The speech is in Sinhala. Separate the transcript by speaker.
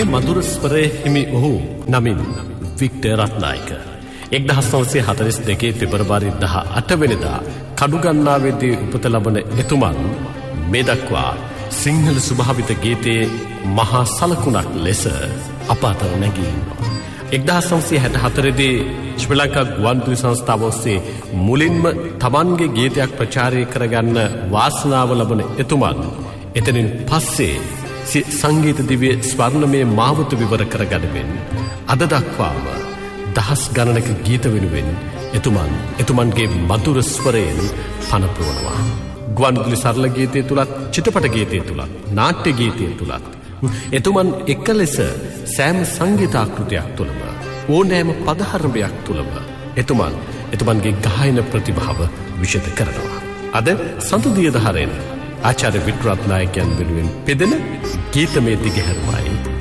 Speaker 1: මේ මధుර ස්වරයේ හිමි ඔහු නමින් වික්ටර් රත්නායක 1942 පෙබරවාරි 18 වෙනිදා කඩුගන්නාවේදී උපත ලබන එතුමන් මේ දක්වා සිංහල ස්වභාවිත ගීතයේ මහා සලකුණක් ලෙස අප අතර නැගී ඉන්නවා. 1964 දී ශ්‍රී ලංකා ගුවන්විදුලි සංස්ථාව ඔස්සේ මුලින්ම තමන්ගේ ගීතයක් ප්‍රචාරය කරගන්න වාසනාව ලබන එතුමන් එතනින් පස්සේ සංගීත දිවියේ ස්වර්ණමය මාවත විවර කරගනිමින් අද දක්වාම දහස් ගණනක ගීත වෙනුවෙන් එතුමන්ගේ මధుර ස්වරයෙන් පනපුවනවා. ගුවන්විදුලි සරල ගීතය තුලත් චිත්‍රපට ගීතය තුලත් නාට්‍ය ගීතය තුලත් එතුමන් එක ලෙස සෑම සංගීතාකෘතියක් තුලම ඕනෑම පදහරඹයක් තුලම එතුමන්ගේ ගායන ප්‍රතිභාව විෂද කරනවා. අද සඳුදිය දහරෙන් ආචාර්ය වික්ටර් රත්නායකයන් වෙනුවෙන් පෙදෙන ගීතමය දිගහැරුමයි